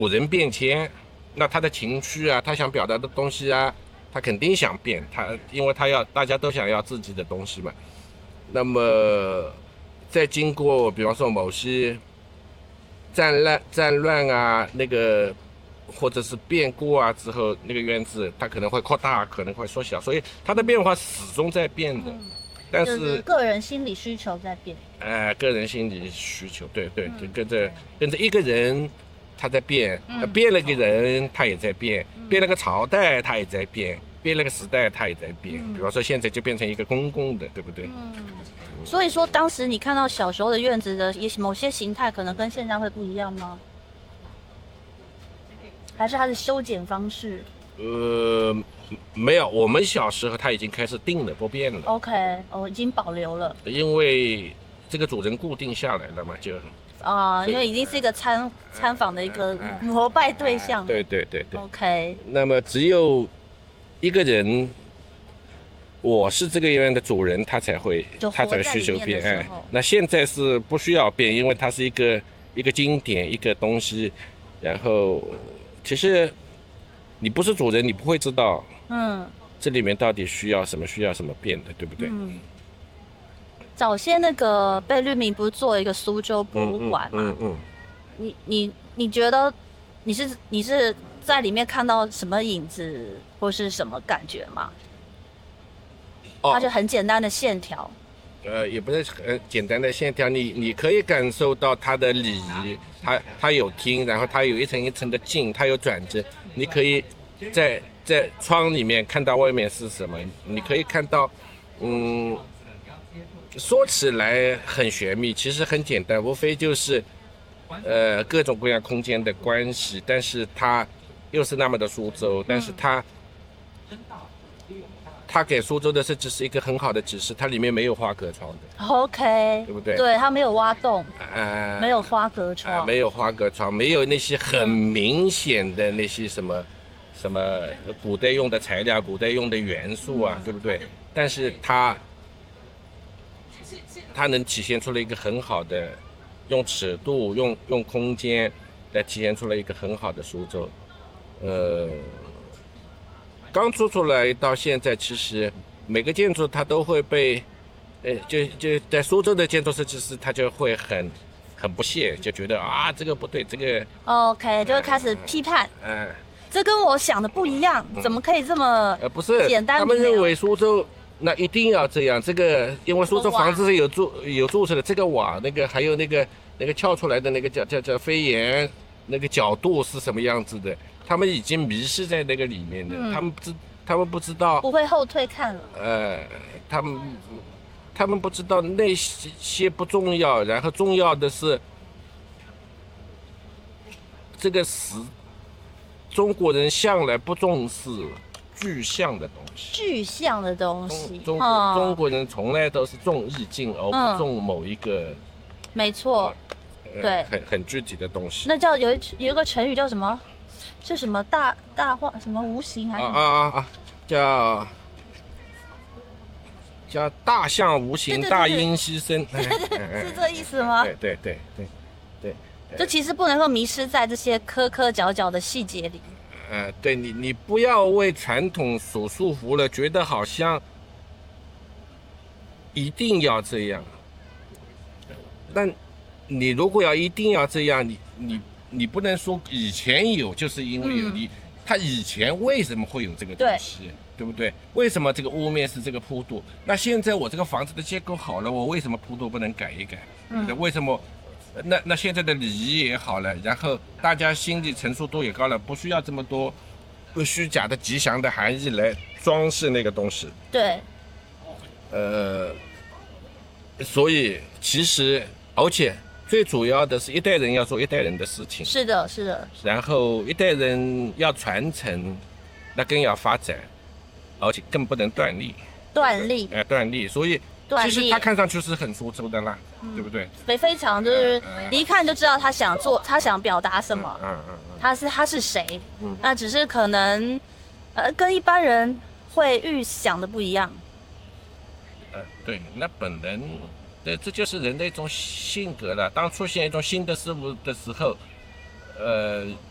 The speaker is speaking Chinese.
主人变迁，那他的情绪啊，他想表达的东西啊，他肯定想变，因为大家都想要自己的东西嘛。那么再经过比方说某些战乱啊，或者是变故啊之后，那个院子它可能会扩大，可能会缩小，所以它的变化始终在变的。但就是个人心理需求在变。 个人心理需求，对，跟着一个人他在变，变了个人他也在变，变了个朝代他也在变，变了个时代他也在变。比方说现在就变成一个公共的，对不对？ 所以说当时你看到小时候的院子的某些形态，可能跟现在会不一样吗？还是它的修剪方式？ 没有，我们小时候他已经开始定了，不变了。 OK， 已经保留了。 因为这个主人固定下来了嘛，就因为已经是一个参访的一个膜拜对象。 对。 OK。 那么只有一个人，我是这个院的主人，他才会需求变。那现在是不需要变，因为它是一个经典，一个东西。然后其实你不是主人，你不会知道，这里面到底需要什么变的，对不对？ 早先那个贝聿铭不是做一个苏州博物馆吗？你觉得你是在里面看到什么影子或是什么感觉吗？它就很简单的线条。 也不是很简单的线条，你可以感受到它的理，它有厅，然后它有一层一层的镜，它有转折，你可以在窗里面看到外面是什么，你可以看到，说起来很玄秘，其实很简单，无非就是各种各样空间的关系，但是它又是那么的苏州，但是他给苏州的设计是一个很好的指示，它里面没有花格窗的。 OK， 对不对？ 对，它没有挖洞，没有花格窗， 没有花格窗，没有那些很明显的那些什么古代用的材料、古代用的元素啊，对不对？但是它能体现出了一个很好的，用尺度、用空间来体现出了一个很好的苏州。刚做出来到现在，其实每个建筑它都会被，就在苏州的建筑设计师，他就会很不屑，就觉得这个不对，这个 OK， 就会开始批判。这跟我想的不一样，怎么可以这么不是简单？ 他们认为苏州那一定要这样，这个因为苏州房子是有注释的，这个瓦还有那个翘出来的那个叫飞檐，那个角度是什么样子的。他们已经迷失在那个里面的，他们不知道， 不会后退看了。 他们不知道那些不重要，然后重要的是这个中国人向来不重视具象的东西。 具象的东西， 中国人从来都是重意境，而不重某一个。 没错，对， 很具体的东西。 那叫有一个成语叫什么？是什么大话什么无形还是叫大象无形，大音希声， 是这意思吗？ 对。 就其实不能够迷失在这些磕磕角角的细节里。 对，你不要为传统所束缚了，觉得好像一定要这样。但你如果一定要这样，你不能说以前有就是因为有他以前为什么会有这个东西，对不对？为什么这个屋面是这个铺度？那现在我这个房子的结构好了，我为什么铺度不能改一改？为什么？那现在的礼仪也好了，然后大家心理成熟度也高了，不需要这么多不虚假的吉祥的含义来装饰那个东西。 对。 所以其实而且。最主要的是一代人要做一代人的事情， 是的。 然后一代人要传承，那更要发展，而且更不能断裂。断裂，所以其实他看上去是很苏州的啦，对不对？ 非常就是你一看就知道他想表达什么，他是谁，那只是可能跟一般人会预想的不一样。 对，那本人。这就是人的一种性格了。当出现一种新的事物的时候，